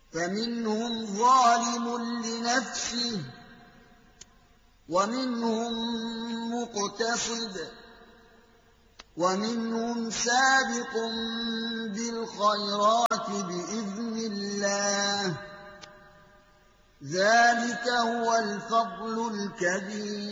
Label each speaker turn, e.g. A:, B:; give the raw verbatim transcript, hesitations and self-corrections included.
A: فمنهم ظالم لنفسه ومنهم مقتصد ومنهم سابق بالخيرات بإذن الله ذلك هو الفضل الكبير.